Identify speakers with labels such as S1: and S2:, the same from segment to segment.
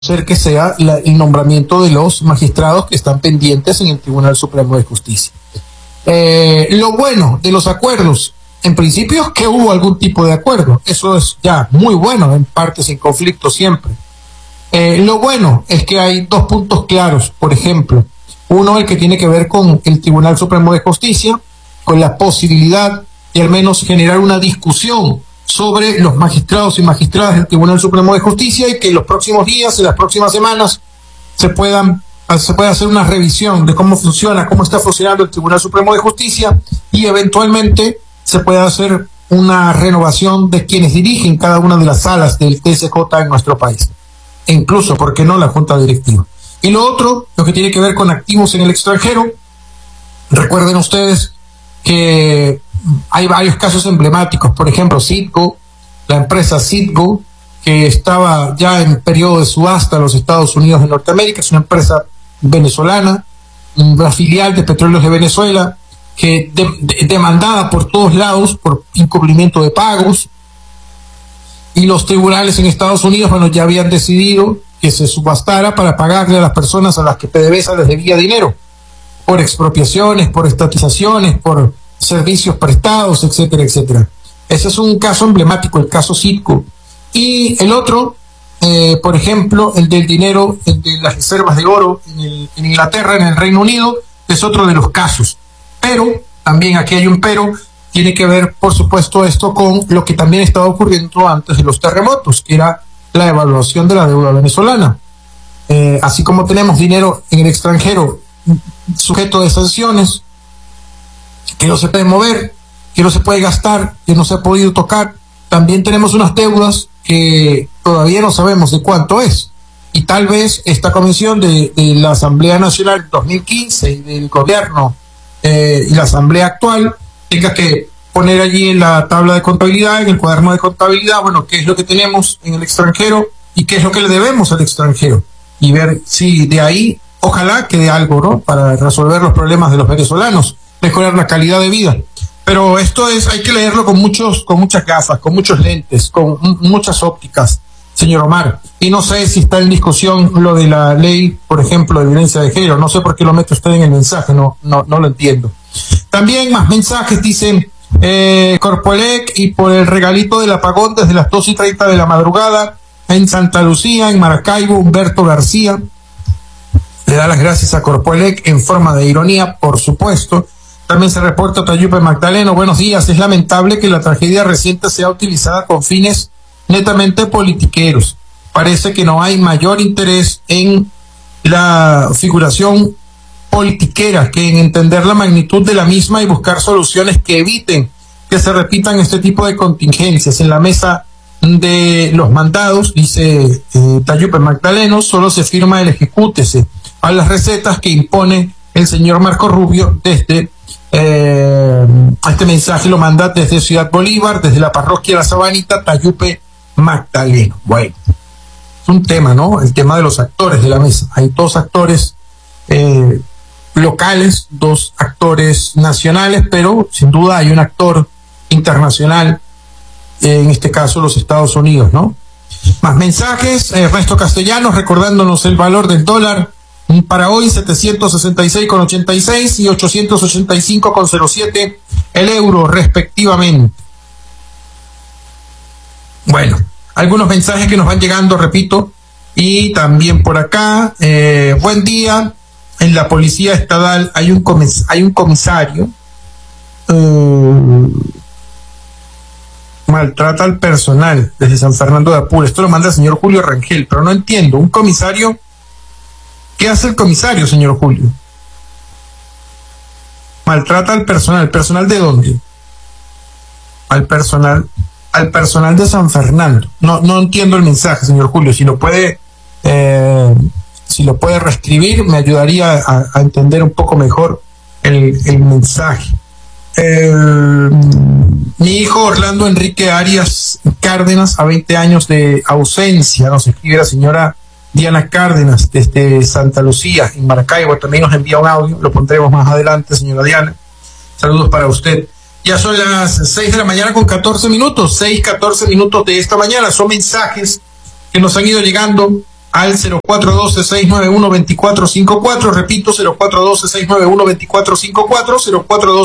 S1: ser que sea el nombramiento de los magistrados que están pendientes en el Tribunal Supremo de Justicia. Lo bueno de los acuerdos, en principio, es que hubo algún tipo de acuerdo. Eso es ya muy bueno, en parte sin conflicto siempre. Lo bueno es que hay dos puntos claros, por ejemplo. Uno, el que tiene que ver con el Tribunal Supremo de Justicia, con la posibilidad de al menos generar una discusión sobre los magistrados y magistradas del Tribunal Supremo de Justicia, y que en los próximos días, en las próximas semanas, se pueda hacer una revisión de cómo funciona, cómo está funcionando el Tribunal Supremo de Justicia, y eventualmente se pueda hacer una renovación de quienes dirigen cada una de las salas del TSJ en nuestro país. E incluso, ¿por qué no?, la Junta Directiva. Y lo otro, lo que tiene que ver con activos en el extranjero. Recuerden ustedes que hay varios casos emblemáticos. Por ejemplo, Citgo, la empresa Citgo, que estaba ya en periodo de subasta en los Estados Unidos de Norteamérica, es una empresa venezolana, una filial de Petróleos de Venezuela, que demandada por todos lados por incumplimiento de pagos, y los tribunales en Estados Unidos, bueno, ya habían decidido que se subastara para pagarle a las personas a las que PDVSA les debía dinero, por expropiaciones, por estatizaciones, por servicios prestados, etcétera, etcétera. Ese es un caso emblemático, el caso Citgo. Y el otro, por ejemplo, el del dinero, el de las reservas de oro en Inglaterra, en el Reino Unido, es otro de los casos. Pero, también aquí hay un pero, tiene que ver, por supuesto, esto con lo que también estaba ocurriendo antes de los terremotos, que era la evaluación de la deuda venezolana. Así como tenemos dinero en el extranjero sujeto de sanciones, que no se puede mover, que no se puede gastar, que no se ha podido tocar, también tenemos unas deudas que todavía no sabemos de cuánto es. Y tal vez esta comisión de la Asamblea Nacional 2015 y del gobierno y la Asamblea actual tenga que poner allí en la tabla de contabilidad, en el cuaderno de contabilidad, bueno, qué es lo que tenemos en el extranjero y qué es lo que le debemos al extranjero. Y ver si de ahí, ojalá quede algo, ¿no?, para resolver los problemas de los venezolanos, mejorar la calidad de vida. Pero esto hay que leerlo con muchas gafas, con muchos lentes, con muchas ópticas, señor Omar. Y no sé si está en discusión lo de la ley, por ejemplo, de violencia de género. No sé por qué lo mete usted en el mensaje, no lo entiendo. También más mensajes, dicen Corpoelec, y por el regalito del apagón desde las 2:30 de la madrugada en Santa Lucía, en Maracaibo, Humberto García le da las gracias a Corpoelec en forma de ironía, por supuesto. También se reporta Tayupe Magdaleno: buenos días, es lamentable que la tragedia reciente sea utilizada con fines netamente politiqueros. Parece que no hay mayor interés en la figuración politiquera que en entender la magnitud de la misma y buscar soluciones que eviten que se repitan este tipo de contingencias. En la mesa de los mandados, dice Tayupe Magdaleno, solo se firma el ejecútese a las recetas que impone el señor Marco Rubio desde este mensaje lo manda desde Ciudad Bolívar, desde la parroquia La Sabanita, Tayupe Magdaleno. Bueno, es un tema, ¿no? El tema de los actores de la mesa. Hay dos actores locales, dos actores nacionales, pero sin duda hay un actor internacional, en este caso los Estados Unidos, ¿no? Más mensajes. Ernesto Castellanos recordándonos el valor del dólar para hoy: 766,86 y 885,07 el euro respectivamente. Bueno, algunos mensajes que nos van llegando, repito. Y también por acá, buen día. En la policía estatal hay un comisario maltrata al personal desde San Fernando de Apure. Esto lo manda el señor Julio Rangel, pero no entiendo. ¿Un comisario? ¿Qué hace el comisario, señor Julio? Maltrata al personal. ¿Personal de dónde? Al personal de San Fernando. No entiendo el mensaje, señor Julio. Si lo puede reescribir, me ayudaría a entender un poco mejor el mensaje. Mi hijo Orlando Enrique Arias Cárdenas, a 20 años de ausencia, nos escribe la señora Diana Cárdenas desde Santa Lucía, en Maracaibo. También nos envía un audio, lo pondremos más adelante, señora Diana. Saludos para usted. Ya son las 6 de la mañana con 14 minutos, 6:14 minutos de esta mañana. Son mensajes que nos han ido llegando al 0412-691-2454, repito, 0412-691-2454,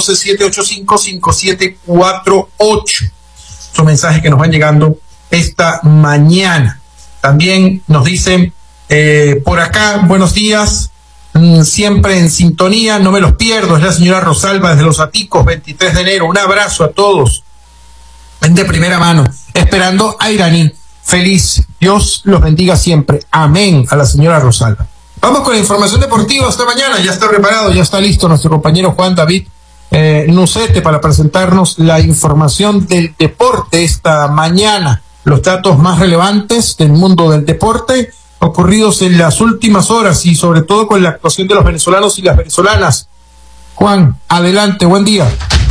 S1: 0412-785-5748. Son mensajes que nos van llegando esta mañana. También nos dicen por acá, buenos días, siempre en sintonía, no me los pierdo, es la señora Rosalba desde Los Aticos, 23 de enero, un abrazo a todos, de primera mano, esperando a Iraní, feliz, Dios los bendiga siempre, amén, a la señora Rosalba. Vamos con la información deportiva esta mañana, ya está preparado, ya está listo nuestro compañero Juan David Nucete para presentarnos la información del deporte esta mañana, los datos más relevantes del mundo del deporte ocurridos en las últimas horas y sobre todo con la actuación de los venezolanos y las venezolanas. Juan, adelante, buen día.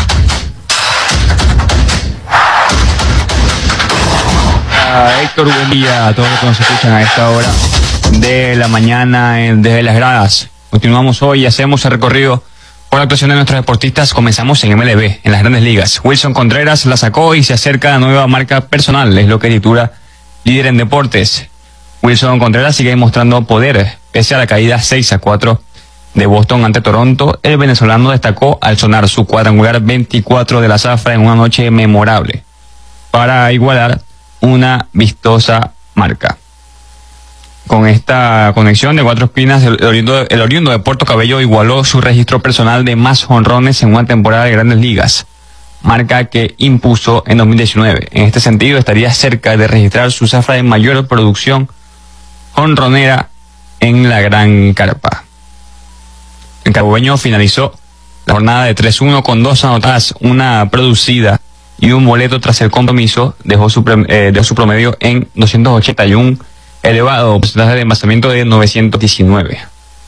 S2: Héctor, buen día a todos los que nos escuchan a esta hora de la mañana desde las gradas. Continuamos hoy y hacemos el recorrido por la actuación de nuestros deportistas. Comenzamos en MLB, en las Grandes Ligas. Wilson Contreras la sacó y se acerca a la nueva marca personal, es lo que titula Líder en Deportes. Wilson Contreras sigue mostrando poder, pese a la caída 6-4 de Boston ante Toronto. El venezolano destacó al sonar su cuadrangular 24 de la zafra en una noche memorable, para igualar una vistosa marca. Con esta conexión de 4 espinas, el oriundo de Puerto Cabello igualó su registro personal de más jonrones en una temporada de Grandes Ligas, marca que impuso en 2019. En este sentido, estaría cerca de registrar su zafra de mayor producción jonronera en la Gran Carpa. El carabobeño finalizó la jornada de 3-1 con 2 anotadas, una producida y un boleto tras el compromiso. Dejó su promedio en 281, elevado porcentaje de envasamiento de 919.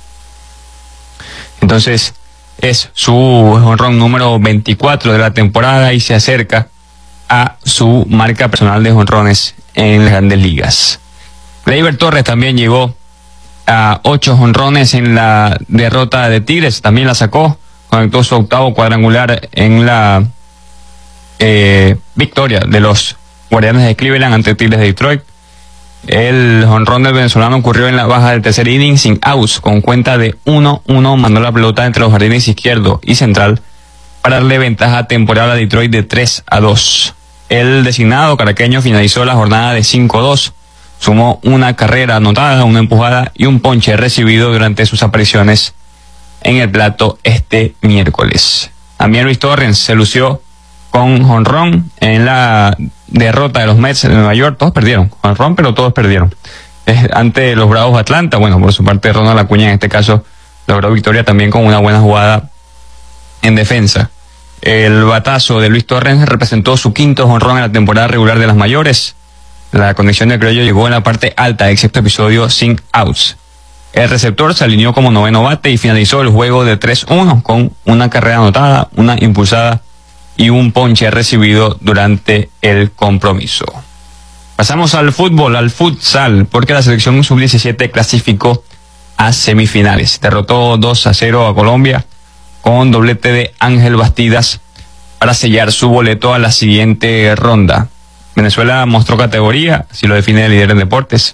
S2: Entonces es su jonrón número 24 de la temporada y se acerca a su marca personal de jonrones en las Grandes Ligas. Gleyber Torres también llegó a 8 jonrones en la derrota de Tigres, también la sacó, conectó su octavo cuadrangular en la victoria de los Guardianes de Cleveland ante Tigres de Detroit. El jonrón del venezolano ocurrió en la baja del tercer inning sin outs, con cuenta de 1-1, mandó la pelota entre los jardines izquierdo y central para darle ventaja temporal a Detroit de 3-2. El designado caraqueño finalizó la jornada de 5-2, sumó una carrera anotada, una empujada y un ponche recibido durante sus apariciones en el plato este miércoles. También Luis Torrens se lució con jonrón en la derrota de los Mets de Nueva York. Todos perdieron jonrón, pero todos perdieron ante los Bravos de Atlanta. Bueno, por su parte Ronald Acuña en este caso logró victoria también con una buena jugada en defensa. El batazo de Luis Torrens representó su quinto jonrón en la temporada regular de las mayores. La conexión de criollo llegó en la parte alta del sexto episodio sin outs. El receptor se alineó como noveno bate y finalizó el juego de 3-1 con una carrera anotada, una impulsada y un ponche recibido durante el compromiso. Pasamos al fútbol, al futsal, porque la selección sub-17 clasificó a semifinales. Derrotó 2-0 a Colombia con doblete de Ángel Bastidas para sellar su boleto a la siguiente ronda. Venezuela mostró categoría, si lo define el líder en deportes,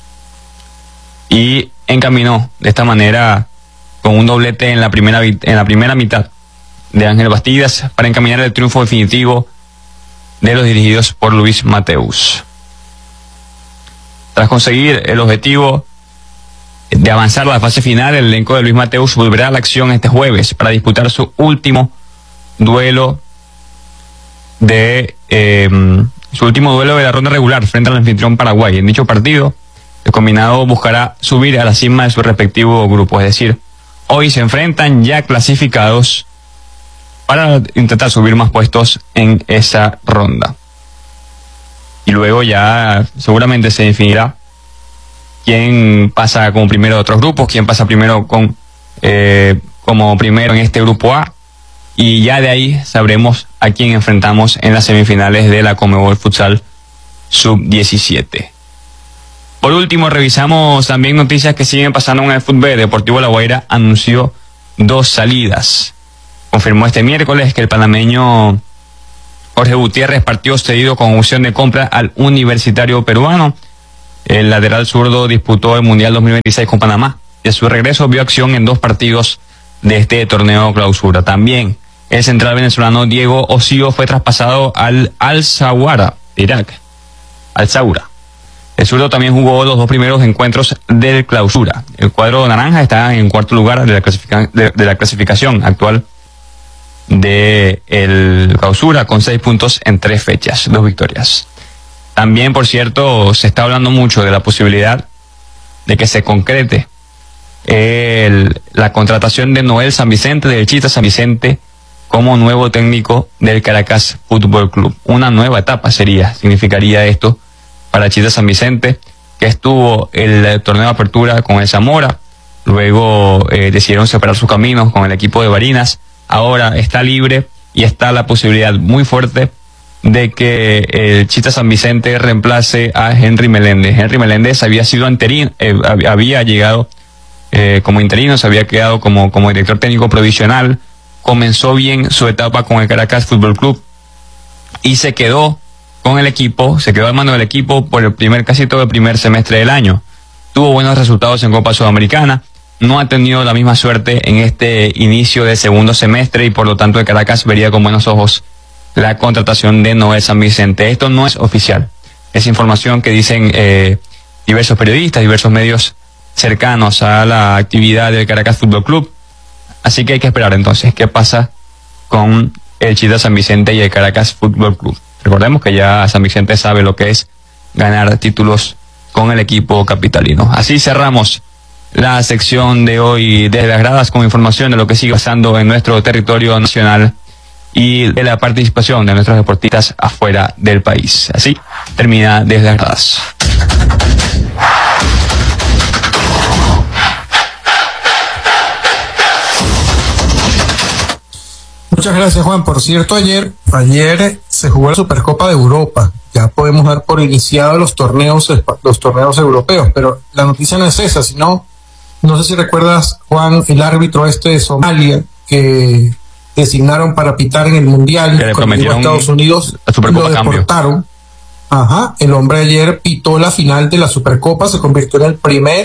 S2: y encaminó de esta manera con un doblete en la primera mitad de Ángel Bastidas para encaminar el triunfo definitivo de los dirigidos por Luis Mateus. Tras conseguir el objetivo de avanzar a la fase final, el elenco de Luis Mateus volverá a la acción este jueves para disputar su último duelo de la ronda regular frente al anfitrión Paraguay. En dicho partido, el combinado buscará subir a la cima de su respectivo grupo, es decir, hoy se enfrentan ya clasificados para intentar subir más puestos en esa ronda. Y luego ya seguramente se definirá quién pasa como primero de otros grupos, quién pasa primero como primero en este grupo A, y ya de ahí sabremos a quién enfrentamos en las semifinales de la Conmebol Futsal Sub-17. Por último, revisamos también noticias que siguen pasando en el fútbol. Deportivo La Guaira anunció 2 salidas. Confirmó este miércoles que el panameño Jorge Gutiérrez partió cedido con opción de compra al Universitario peruano. El lateral zurdo disputó el Mundial 2026 con Panamá y a su regreso vio acción en 2 partidos de este torneo clausura. También el central venezolano Diego Osío fue traspasado al Al-Zawra de Irak. Al-Zawra. El zurdo también jugó los 2 primeros encuentros del clausura. El cuadro naranja está en cuarto lugar de la clasificación actual de el clausura con 6 puntos en 3 fechas, 2 victorias. También, por cierto, se está hablando mucho de la posibilidad de que se concrete la contratación de Noel San Vicente, del Chita San Vicente, como nuevo técnico del Caracas Fútbol Club. Una nueva etapa significaría esto para Chita San Vicente, que estuvo el torneo de apertura con el Zamora, luego decidieron separar sus caminos con el equipo de Barinas, ahora está libre y está la posibilidad muy fuerte de que el Chita San Vicente reemplace a Henry Meléndez. Henry Meléndez había sido había llegado como interino, se había quedado como director técnico provisional, comenzó bien su etapa con el Caracas Fútbol Club y se quedó con el equipo, se quedó al mando del equipo por casi todo el primer semestre del año. Tuvo buenos resultados en Copa Sudamericana, no ha tenido la misma suerte en este inicio de segundo semestre y por lo tanto el Caracas vería con buenos ojos la contratación de Noel San Vicente. Esto no es oficial, es información que dicen diversos periodistas, diversos medios cercanos a la actividad del Caracas Fútbol Club. Así que hay que esperar entonces qué pasa con el Chita San Vicente y el Caracas Fútbol Club. Recordemos que ya San Vicente sabe lo que es ganar títulos con el equipo capitalino. Así cerramos la sección de hoy desde las gradas con información de lo que sigue pasando en nuestro territorio nacional y de la participación de nuestros deportistas afuera del país. Así termina desde las gradas.
S1: Muchas gracias, Juan. Por cierto, ayer se jugó la Supercopa de Europa. Ya podemos dar por iniciados los torneos europeos, pero la noticia no es esa, sino, no sé si recuerdas, Juan, el árbitro de Somalia que designaron para pitar en el Mundial con Estados Unidos, lo deportaron. Ajá, el hombre ayer pitó la final de la Supercopa, se convirtió en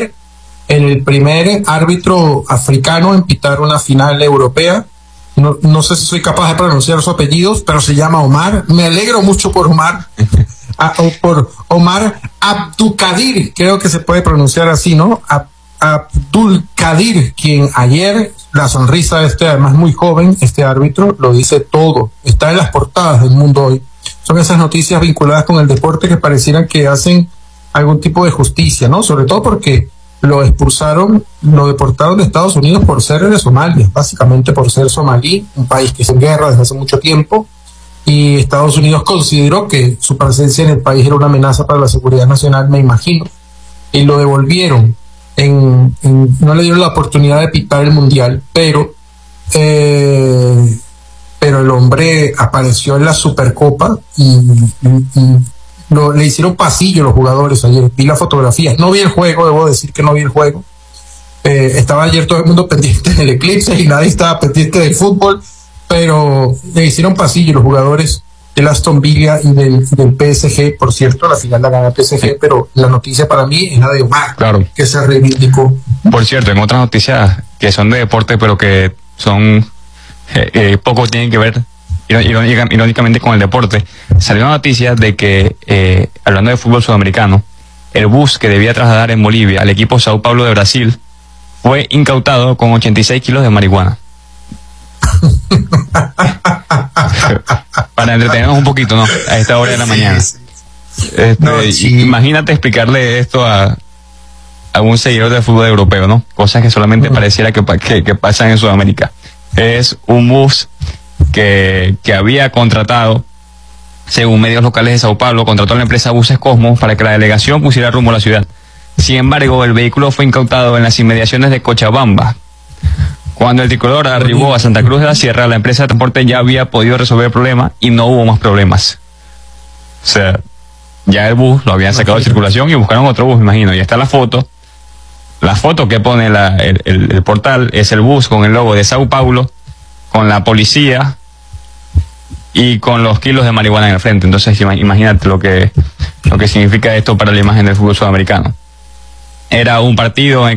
S1: el primer árbitro africano en pitar una final europea. No sé si soy capaz de pronunciar sus apellidos, pero se llama Omar. Me alegro mucho por Omar. Por Omar Abdulkadir, creo que se puede pronunciar así, ¿no? Abdulkadir, quien ayer, la sonrisa de además muy joven, este árbitro, lo dice todo. Está en las portadas del Mundo Hoy. Son esas noticias vinculadas con el deporte que parecieran que hacen algún tipo de justicia, ¿no? Sobre todo porque lo deportaron de Estados Unidos por ser de Somalia, básicamente por ser somalí, un país que está en guerra desde hace mucho tiempo, y Estados Unidos consideró que su presencia en el país era una amenaza para la seguridad nacional, me imagino, y lo devolvieron. No le dieron la oportunidad de pitar el Mundial, pero el hombre apareció en la Supercopa y le hicieron pasillo los jugadores ayer. Vi las fotografías, no vi el juego, debo decir que no vi el juego. Estaba ayer todo el mundo pendiente del eclipse y nadie estaba pendiente del fútbol, pero le hicieron pasillo los jugadores del Aston Villa y del PSG. Por cierto, la final la gana PSG, pero la noticia para mí es la de Omar,
S2: claro,
S1: que se reivindicó.
S2: Por cierto, en otras noticias que son de deporte, pero que son poco tienen que ver irónicamente con el deporte, salió una noticia de que, hablando de fútbol sudamericano, el bus que debía trasladar en Bolivia al equipo Sao Paulo de Brasil fue incautado con 86 kilos de marihuana. Para entretenernos un poquito, ¿no? A esta hora de la mañana. Imagínate explicarle esto a un seguidor del fútbol europeo, ¿no? Cosas que solamente pareciera que pasan en Sudamérica. Es un bus que había contratado, según medios locales de Sao Paulo, contrató a la empresa Buses Cosmos para que la delegación pusiera rumbo a la ciudad. Sin embargo, el vehículo fue incautado en las inmediaciones de Cochabamba. Cuando el tricolor arribó a Santa Cruz de la Sierra, la empresa de transporte ya había podido resolver el problema y no hubo más problemas. O sea, ya el bus lo habían sacado de circulación y buscaron otro bus, me imagino. Y está la foto. La foto que pone el portal es el bus con el logo de Sao Paulo, con la policía y con los kilos de marihuana en el frente. Entonces imagínate lo que lo que significa esto para la imagen del fútbol sudamericano. Era un partido en